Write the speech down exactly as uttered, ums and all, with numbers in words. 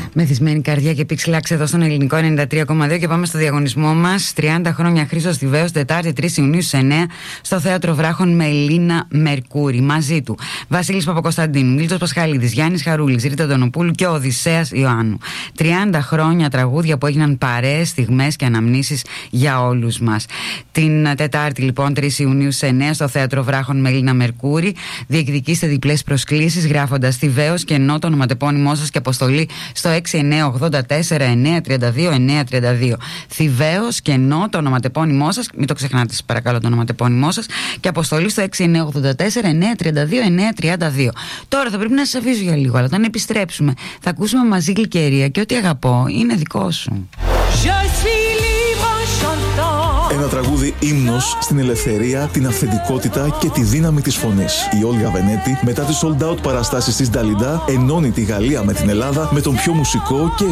Μεθυσμένη καρδιά και πίξιλαξ εδώ στον Ελληνικό ενενήντα τρία κόμμα δύο και πάμε στο διαγωνισμό μας. τριάντα χρόνια Χρήστος Θηβαίος, Τετάρτη τρεις Ιουνίου στις εννιά στο Θέατρο Βράχων με Ελίνα Μερκούρη. Μαζί του Βασίλης Παπακοσταντίνου, Μίλτος Πασχαλίδης, Γιάννης Χαρούλης, Ρίτα Ντονοπούλου και ο Οδυσσέας Ιωάννου. τριάντα χρόνια τραγούδια που έγιναν παρέες, στιγμές και αναμνήσεις για όλους μας. Την Τετάρτη λοιπόν τρεις Ιουνίου στις εννιά στο Θέατρο Βράχων με Ελίνα Μερκούρη. Διεκδικήστε διπλές προσκλήσεις γράφοντας Θηβαίος και ενώ το ονοματεπώνυμό σας και αποστολή στο έξι εννιά ογδόντα τέσσερα εννιά τριάντα δύο εννιά τριάντα δύο. Θηβαίος και ενώ το ονοματεπώνυμό σας, μην το ξεχνάτε σας παρακαλώ το ονοματεπώνυμό σας, και αποστολή στο έξι εννιά ογδόντα τέσσερα εννιά τριάντα δύο εννιά τριάντα δύο. Τώρα θα πρέπει να σας αφήσω για λίγο, αλλά όταν επιστρέψουμε θα ακούσουμε μαζί Γλυκερία και ό,τι αγαπώ είναι δικό σου. Ένα τραγούδι ύμνος στην ελευθερία, την αυθεντικότητα και τη δύναμη της φωνής. Η Όλγα Βενέτη μετά τις sold out παραστάσεις της Νταλιντά ενώνει τη Γαλλία με την Ελλάδα με τον πιο μουσικό και